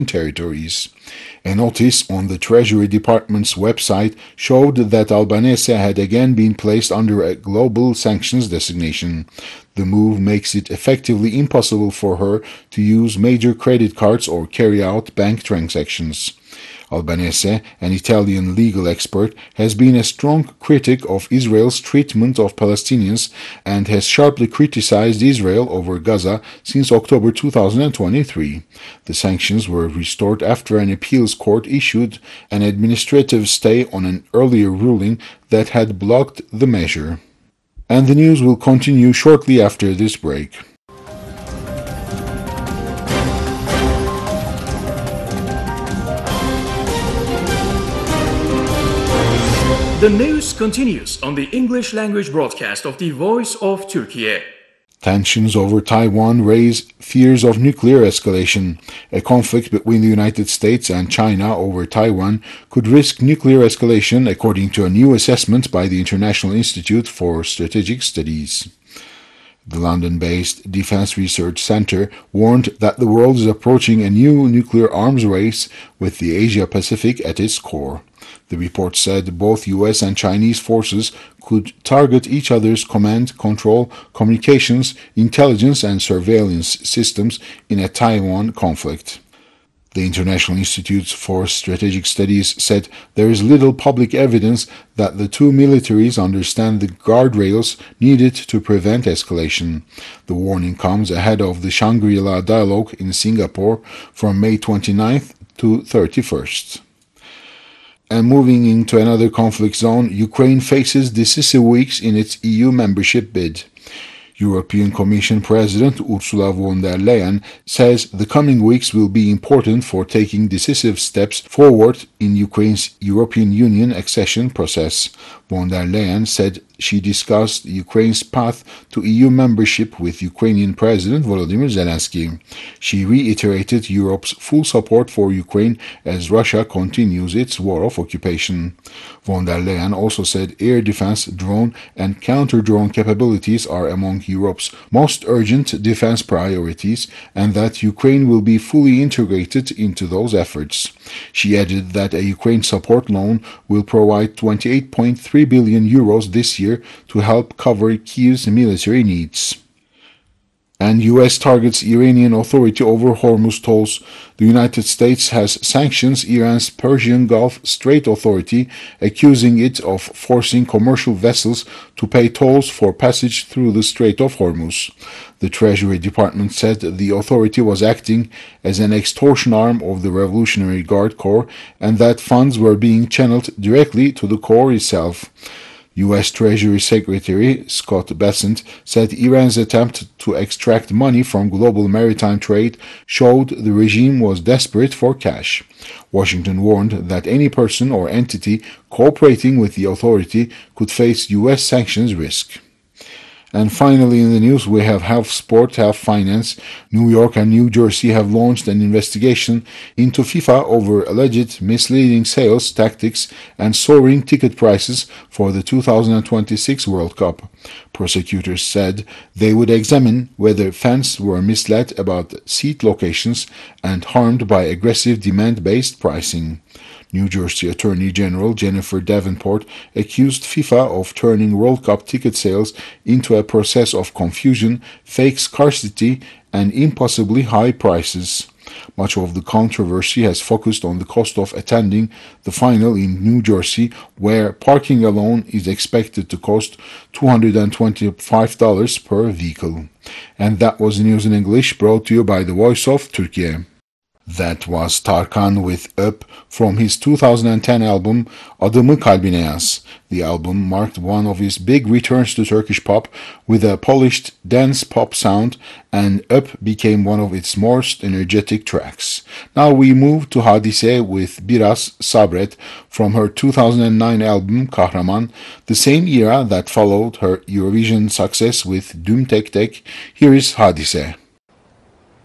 territories. A notice on the Treasury Department's website showed that Albanese had again been placed under a global sanctions designation. The move makes it effectively impossible for her to use major credit cards or carry out bank transactions. Albanese, an Italian legal expert, has been a strong critic of Israel's treatment of Palestinians and has sharply criticized Israel over Gaza since October 2023. The sanctions were restored after an appeals court issued an administrative stay on an earlier ruling that had blocked the measure. And the news will continue shortly after this break. The news continues on the English language broadcast of the Voice of Turkey. Tensions over Taiwan raise fears of nuclear escalation. A conflict between the United States and China over Taiwan could risk nuclear escalation, according to a new assessment by the International Institute for Strategic Studies. The London-based Defense Research Center warned that the world is approaching a new nuclear arms race with the Asia-Pacific at its core. The report said both U.S. and Chinese forces could target each other's command, control, communications, intelligence, and surveillance systems in a Taiwan conflict. The International Institute for Strategic Studies said there is little public evidence that the two militaries understand the guardrails needed to prevent escalation. The warning comes ahead of the Shangri-La Dialogue in Singapore from May 29th to 31st. And moving into another conflict zone, Ukraine faces decisive weeks in its EU membership bid. European Commission President Ursula von der Leyen says the coming weeks will be important for taking decisive steps forward in Ukraine's European Union accession process. Von der Leyen said she discussed Ukraine's path to EU membership with Ukrainian President Volodymyr Zelensky. She reiterated Europe's full support for Ukraine as Russia continues its war of occupation. Von der Leyen also said air defense, drone, and counter-drone capabilities are among Europe's most urgent defense priorities and that Ukraine will be fully integrated into those efforts. She added that a Ukraine support loan will provide 28.3 billion euros this year to help cover Kyiv's military needs. And U.S. targets Iranian Authority over Hormuz tolls. The United States has sanctioned Iran's Persian Gulf Strait Authority, accusing it of forcing commercial vessels to pay tolls for passage through the Strait of Hormuz. The Treasury Department said the authority was acting as an extortion arm of the Revolutionary Guard Corps and that funds were being channeled directly to the Corps itself. U.S. Treasury Secretary Scott Bessent said Iran's attempt to extract money from global maritime trade showed the regime was desperate for cash. Washington warned that any person or entity cooperating with the authority could face U.S. sanctions risk. And finally in the news, we have half sport, half finance. New York and New Jersey have launched an investigation into FIFA over alleged misleading sales tactics and soaring ticket prices for the 2026 World Cup. Prosecutors said they would examine whether fans were misled about seat locations and harmed by aggressive demand-based pricing. New Jersey Attorney General Jennifer Davenport accused FIFA of turning World Cup ticket sales into a process of confusion, fake scarcity, and impossibly high prices. Much of the controversy has focused on the cost of attending the final in New Jersey, where parking alone is expected to cost $225 per vehicle. And that was the news in English brought to you by the Voice of Turkey. That was Tarkan with Up from his 2010 album Adımı Kalbine Yaz. The album marked one of his big returns to Turkish pop with a polished dance pop sound, and Up became one of its most energetic tracks. Now we move to Hadise with Biraz Sabret from her 2009 album Kahraman, the same era that followed her Eurovision success with Düm Tek Tek. Here is Hadise.